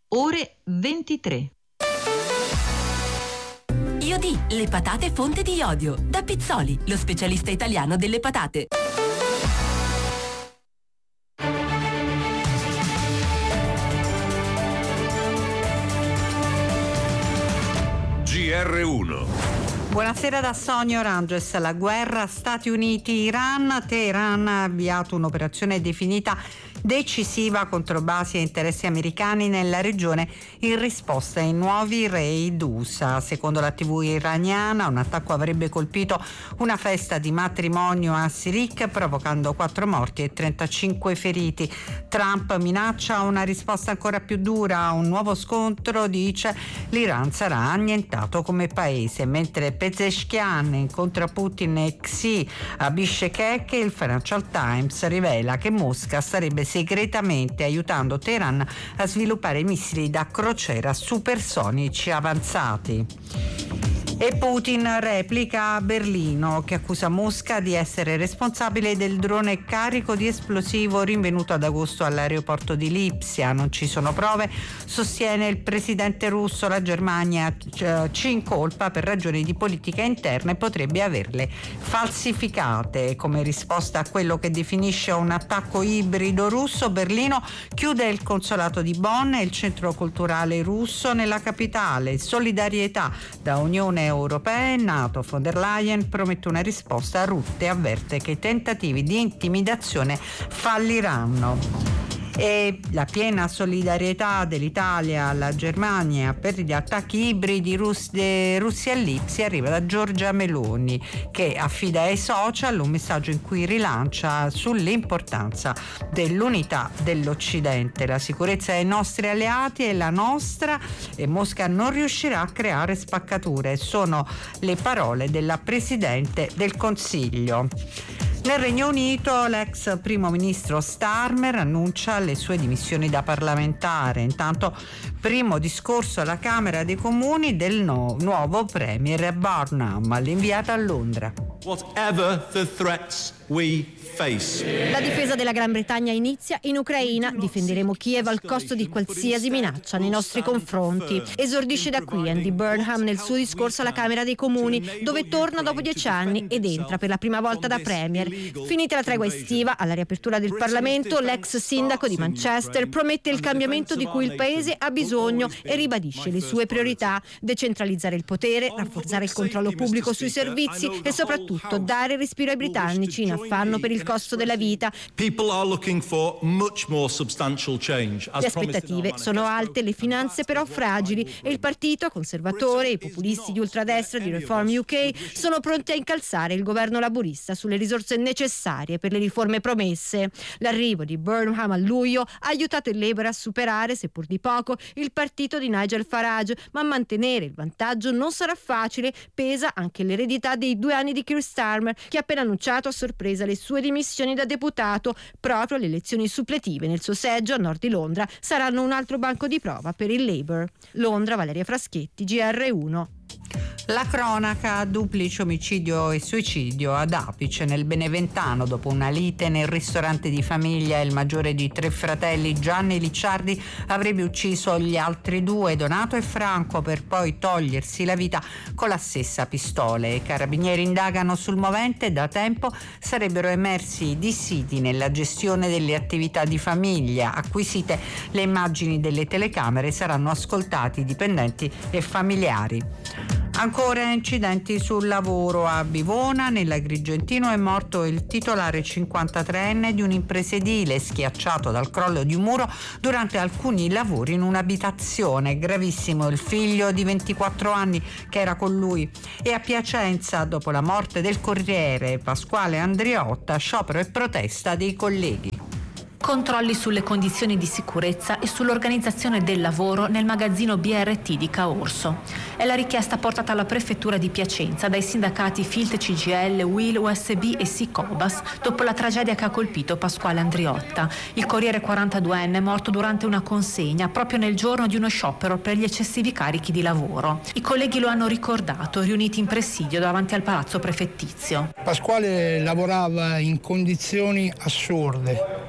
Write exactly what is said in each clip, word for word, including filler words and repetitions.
ore ventitré. Iodi, le patate fonte di iodio. Da Pizzoli, lo specialista italiano delle patate. G R uno. Buonasera da Sonia Oranges. La guerra Stati Uniti-Iran. Teheran ha avviato un'operazione definita decisiva contro basi e interessi americani nella regione in risposta ai nuovi raid U S A. Secondo la tivù iraniana, un attacco avrebbe colpito una festa di matrimonio a Sirik, provocando quattro morti e trentacinque feriti. Trump minaccia una risposta ancora più dura a un nuovo scontro, dice l'Iran sarà annientato come paese, mentre Pezeshkian incontra Putin e Xi a Bishkek. Il Financial Times rivela che Mosca starebbe segretamente aiutando Teheran a sviluppare missili da crociera supersonici avanzati. E Putin replica a Berlino, che accusa Mosca di essere responsabile del drone carico di esplosivo rinvenuto ad agosto all'aeroporto di Lipsia. Non ci sono prove, sostiene il presidente russo. La Germania ci incolpa per ragioni di politica interna e potrebbe averle falsificate. Come risposta a quello che definisce un attacco ibrido russo, Berlino chiude il consolato di Bonn e il centro culturale russo nella capitale. Solidarietà da Unione Europea e NATO. Von der Leyen promette una risposta a Rutte e avverte che i tentativi di intimidazione falliranno. E la piena solidarietà dell'Italia alla Germania per gli attacchi ibridi Rus- de Russia e Lipsia arriva da Giorgia Meloni, che affida ai social un messaggio in cui rilancia sull'importanza dell'unità dell'Occidente. La sicurezza dei nostri alleati è la nostra e Mosca non riuscirà a creare spaccature. Sono le parole della Presidente del Consiglio. Nel Regno Unito l'ex primo ministro Starmer annuncia le sue dimissioni da parlamentare. Intanto primo discorso alla Camera dei Comuni del no, nuovo premier Burnham, l'inviata a Londra. Whatever the threats we face. La difesa della Gran Bretagna inizia in Ucraina. Difenderemo Kiev al costo di qualsiasi minaccia nei nostri confronti. Esordisce da qui Andy Burnham nel suo discorso alla Camera dei Comuni, dove torna dopo dieci anni ed entra per la prima volta da premier. Finita la tregua estiva, alla riapertura del Parlamento, l'ex sindaco di Manchester promette il cambiamento di cui il paese ha bisogno e ribadisce le sue priorità: decentralizzare il potere, rafforzare il controllo pubblico sui servizi e soprattutto dare respiro ai britannici in affanno per il costo della vita. Le aspettative sono alte, le finanze però fragili e il partito conservatore e i populisti di ultradestra di Reform U K sono pronti a incalzare il governo laburista sulle risorse necessarie per le riforme promesse. L'arrivo di Burnham a luglio ha aiutato il Labour a superare, seppur di poco, il partito di Nigel Farage, ma mantenere il vantaggio non sarà facile. Pesa anche l'eredità dei due anni di Keir Starmer, che ha appena annunciato a sorpresa le sue dimissioni da deputato. Proprio le elezioni suppletive nel suo seggio a nord di Londra saranno un altro banco di prova per il Labour. Londra, Valeria Fraschetti, G R uno. La cronaca: duplice omicidio e suicidio ad Apice nel Beneventano. Dopo una lite nel ristorante di famiglia, il maggiore di tre fratelli, Gianni Licciardi, avrebbe ucciso gli altri due, Donato e Franco, per poi togliersi la vita con la stessa pistola. I carabinieri indagano sul movente. Da tempo sarebbero emersi dissidi nella gestione delle attività di famiglia. Acquisite le immagini delle telecamere, saranno ascoltati dipendenti e familiari. Ancora incidenti sul lavoro a Bivona. Nell'Agrigentino è morto il titolare cinquantatreenne di un'impresa edile, schiacciato dal crollo di un muro durante alcuni lavori in un'abitazione. Gravissimo il figlio di ventiquattro anni che era con lui. E a Piacenza, dopo la morte del corriere Pasquale Andriotta, sciopero e protesta dei colleghi. Controlli sulle condizioni di sicurezza e sull'organizzazione del lavoro nel magazzino B R T di Caorso. È la richiesta portata alla prefettura di Piacenza dai sindacati Filt C G I L, U I L, U S B e Sicobas dopo la tragedia che ha colpito Pasquale Andriotta. Il corriere quarantaduenne è morto durante una consegna proprio nel giorno di uno sciopero per gli eccessivi carichi di lavoro. I colleghi lo hanno ricordato, riuniti in presidio davanti al palazzo prefettizio. Pasquale lavorava in condizioni assurde per mantenere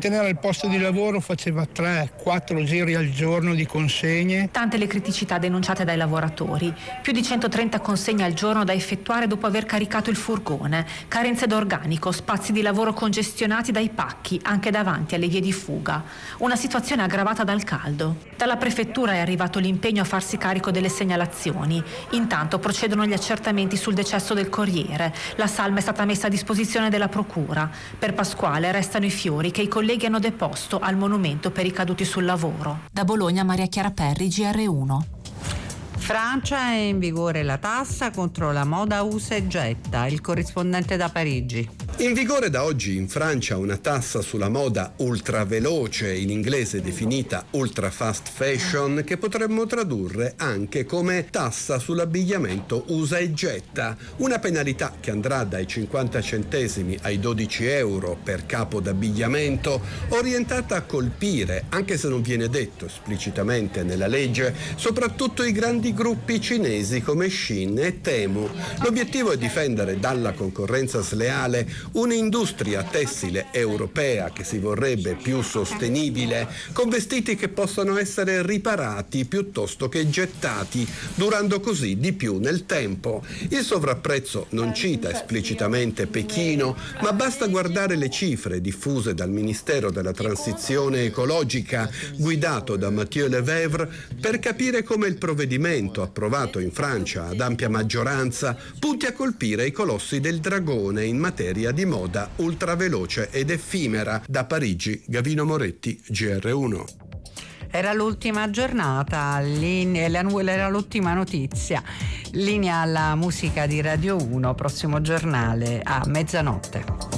mantenere il posto di lavoro faceva tre quattro giri al giorno di consegne. Tante le criticità denunciate dai lavoratori, più di centotrenta consegne al giorno da effettuare dopo aver caricato il furgone, carenze d'organico, spazi di lavoro congestionati dai pacchi anche davanti alle vie di fuga. Una situazione aggravata dal caldo. Dalla prefettura è arrivato l'impegno a farsi carico delle segnalazioni. Intanto procedono gli accertamenti sul decesso del corriere. La salma è stata messa a disposizione della procura. Per Pasquale restano i fiori che i colleghi hanno deposto al monumento per i caduti sul lavoro. Da Bologna, Maria Chiara Perri, G R uno. Francia, è in vigore la tassa contro la moda usa e getta. Il corrispondente da Parigi. In vigore da oggi in Francia una tassa sulla moda ultraveloce, in inglese definita ultra fast fashion, che potremmo tradurre anche come tassa sull'abbigliamento usa e getta. Una penalità che andrà dai cinquanta centesimi ai dodici euro per capo d'abbigliamento, orientata a colpire, anche se non viene detto esplicitamente nella legge, soprattutto i grandi gruppi cinesi come Shein e Temu. L'obiettivo è difendere dalla concorrenza sleale un'industria tessile europea che si vorrebbe più sostenibile, con vestiti che possano essere riparati piuttosto che gettati, durando così di più nel tempo. Il sovrapprezzo non cita esplicitamente Pechino, ma basta guardare le cifre diffuse dal Ministero della Transizione Ecologica, guidato da Mathieu Lefebvre, per capire come il provvedimento approvato in Francia ad ampia maggioranza punti a colpire i colossi del dragone in materia di moda ultraveloce ed effimera. Da Parigi, Gavino Moretti, G R uno. Era l'ultima giornata, era l'ultima notizia. Linea alla musica di Radio uno, prossimo giornale a mezzanotte.